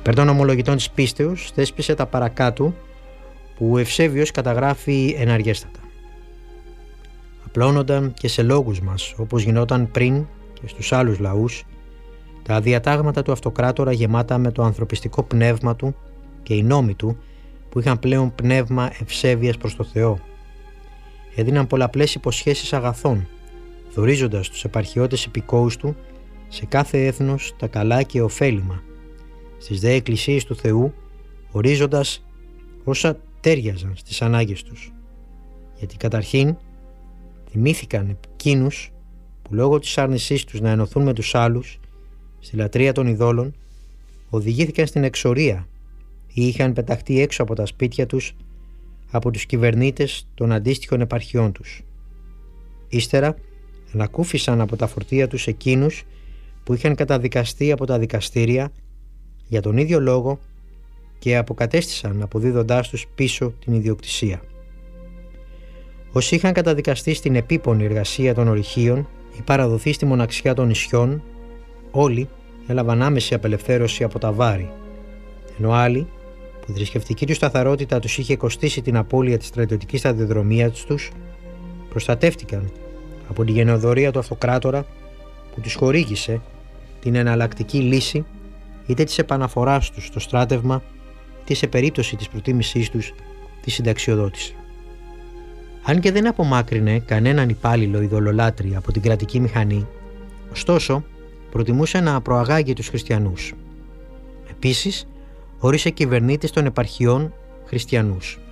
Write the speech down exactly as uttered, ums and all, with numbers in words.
Υπέρ των ομολογητών της πίστεως θέσπισε τα παρακάτω που ο Ευσέβιος καταγράφει εναργέστατα. Απλώνονταν και σε λόγους μας, όπως γινόταν πριν και στους άλλους λαούς, τα διατάγματα του αυτοκράτορα γεμάτα με το ανθρωπιστικό πνεύμα του και οι νόμοι του που είχαν πλέον πνεύμα ευσέβειας προς το Θεό. Έδιναν πολλαπλές υποσχέσεις αγαθών, θωρίζοντας τους επαρχιώτες υπηκόους του σε κάθε έθνος τα καλά και ωφέλιμα, στις δε εκκλησίες του Θεού ορίζοντας όσα τέριαζαν στις ανάγκες τους. Γιατί καταρχήν θυμήθηκαν εκείνους που λόγω της άρνησής τους να ενωθούν με τους άλλους στη λατρεία των ειδόλων οδηγήθηκαν στην εξορία ή είχαν πεταχτεί έξω από τα σπίτια τους από τους κυβερνήτες των αντίστοιχων επαρχιών τους. Ύστερα ανακούφισαν από τα φορτία τους εκείνους που είχαν καταδικαστεί από τα δικαστήρια για τον ίδιο λόγο και αποκατέστησαν αποδίδοντάς τους πίσω την ιδιοκτησία. Όσοι είχαν καταδικαστεί στην επίπονη εργασία των ορυχείων ή παραδοθεί στη μοναξιά των νησιών, όλοι έλαβαν άμεση απελευθέρωση από τα βάρη, ενώ άλλοι που η θρησκευτική τους σταθερότητα τους είχε κοστίσει την απώλεια της στρατιωτικής σταδιοδρομίας τους, προστατεύτηκαν από τη γενεοδορία του αυτοκράτορα που τους χορήγησε την εναλλακτική λύση είτε της επαναφοράς τους στο στράτευμα είτε σε περίπτωση της προτίμησής τους τη συνταξιοδότηση. Αν και δεν απομάκρυνε κανέναν υπάλληλο ειδωλολάτρη από την κρατική μηχανή, ωστόσο προτιμούσε να προαγάγει τους χριστιανούς. Επίσης, όρισε κυβερνήτες των επαρχιών χριστιανούς.